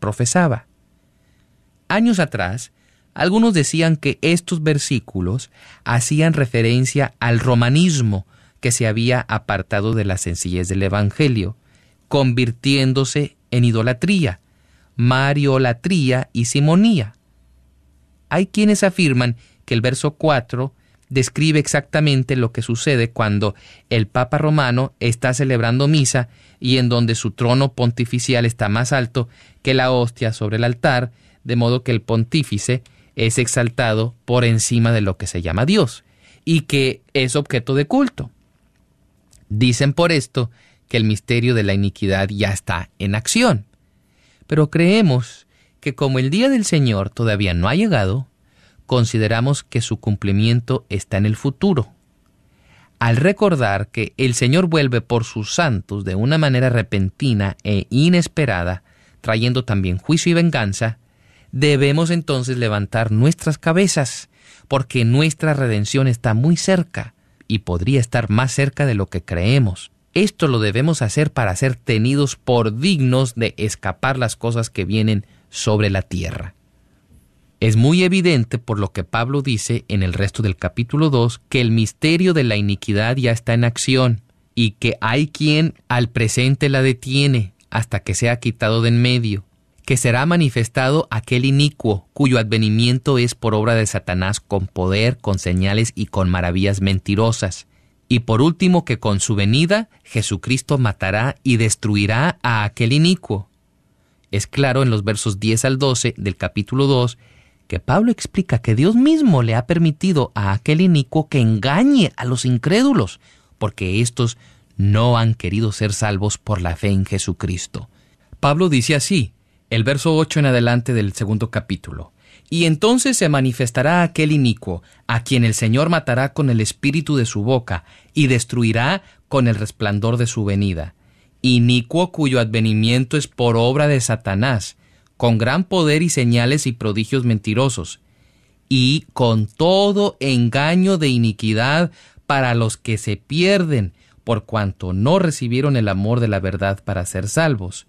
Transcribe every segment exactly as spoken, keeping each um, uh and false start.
profesaba. Años atrás, algunos decían que estos versículos hacían referencia al romanismo que se había apartado de la sencillez del Evangelio, convirtiéndose en idolatría, mariolatría y simonía. Hay quienes afirman que el verso cuatro describe exactamente lo que sucede cuando el Papa Romano está celebrando misa y en donde su trono pontificial está más alto que la hostia sobre el altar, de modo que el pontífice es exaltado por encima de lo que se llama Dios y que es objeto de culto. Dicen por esto que el misterio de la iniquidad ya está en acción. Pero creemos que como el día del Señor todavía no ha llegado, consideramos que su cumplimiento está en el futuro. Al recordar que el Señor vuelve por sus santos de una manera repentina e inesperada, trayendo también juicio y venganza, debemos entonces levantar nuestras cabezas, porque nuestra redención está muy cerca y podría estar más cerca de lo que creemos. Esto lo debemos hacer para ser tenidos por dignos de escapar las cosas que vienen sobre la tierra. Es muy evidente por lo que Pablo dice en el resto del capítulo dos que el misterio de la iniquidad ya está en acción y que hay quien al presente la detiene hasta que sea quitado de en medio, que será manifestado aquel inicuo cuyo advenimiento es por obra de Satanás con poder, con señales y con maravillas mentirosas. Y por último que con su venida Jesucristo matará y destruirá a aquel inicuo. Es claro en los versos diez al doce del capítulo dos que Pablo explica que Dios mismo le ha permitido a aquel inicuo que engañe a los incrédulos, porque éstos no han querido ser salvos por la fe en Jesucristo. Pablo dice así, el verso ocho en adelante del segundo capítulo: Y entonces se manifestará aquel inicuo, a quien el Señor matará con el espíritu de su boca, y destruirá con el resplandor de su venida. Inicuo cuyo advenimiento es por obra de Satanás, con gran poder y señales y prodigios mentirosos, y con todo engaño de iniquidad para los que se pierden, por cuanto no recibieron el amor de la verdad para ser salvos.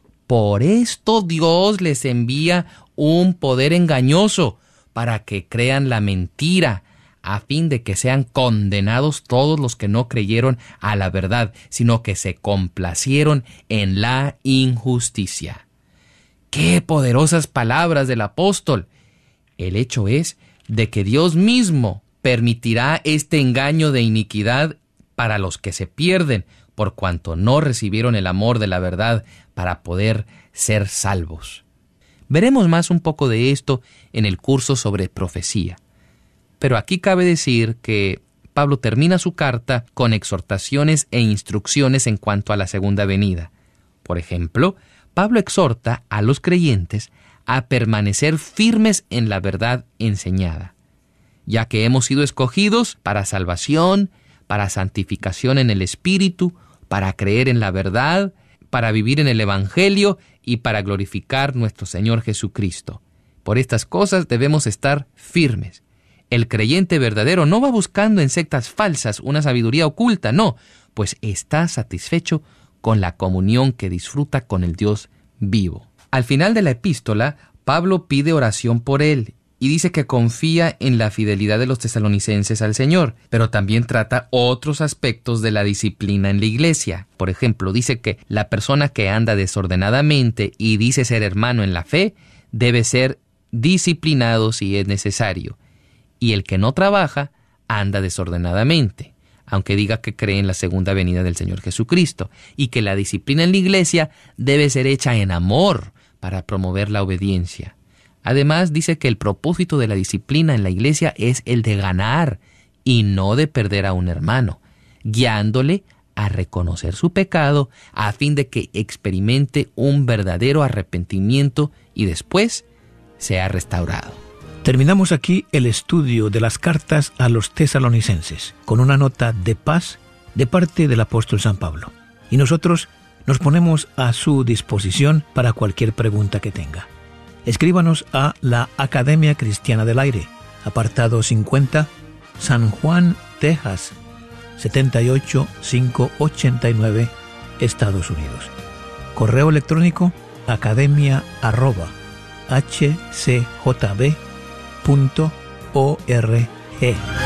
Por esto Dios les envía un poder engañoso, para que crean la mentira, a fin de que sean condenados todos los que no creyeron a la verdad, sino que se complacieron en la injusticia. ¡Qué poderosas palabras del apóstol! El hecho es de que Dios mismo permitirá este engaño de iniquidad para los que se pierden, por cuanto no recibieron el amor de la verdad para poder ser salvos. Veremos más un poco de esto en el curso sobre profecía. Pero aquí cabe decir que Pablo termina su carta con exhortaciones e instrucciones en cuanto a la segunda venida. Por ejemplo, Pablo exhorta a los creyentes a permanecer firmes en la verdad enseñada, ya que hemos sido escogidos para salvación, para santificación en el Espíritu, para creer en la verdad, para vivir en el Evangelio y para glorificar nuestro Señor Jesucristo. Por estas cosas debemos estar firmes. El creyente verdadero no va buscando en sectas falsas una sabiduría oculta, no, pues está satisfecho con la comunión que disfruta con el Dios vivo. Al final de la epístola, Pablo pide oración por él y dice que confía en la fidelidad de los tesalonicenses al Señor, pero también trata otros aspectos de la disciplina en la iglesia. Por ejemplo, dice que la persona que anda desordenadamente y dice ser hermano en la fe debe ser disciplinado si es necesario, y el que no trabaja anda desordenadamente, aunque diga que cree en la segunda venida del Señor Jesucristo, y que la disciplina en la iglesia debe ser hecha en amor para promover la obediencia. Además, dice que el propósito de la disciplina en la iglesia es el de ganar y no de perder a un hermano, guiándole a reconocer su pecado a fin de que experimente un verdadero arrepentimiento y después sea restaurado. Terminamos aquí el estudio de las cartas a los tesalonicenses con una nota de paz de parte del apóstol San Pablo. Y nosotros nos ponemos a su disposición para cualquier pregunta que tenga. Escríbanos a la Academia Cristiana del Aire, apartado cincuenta, San Juan, Texas, setenta y ocho mil quinientos ochenta y nueve, Estados Unidos. Correo electrónico academia arroba h c j b punto org.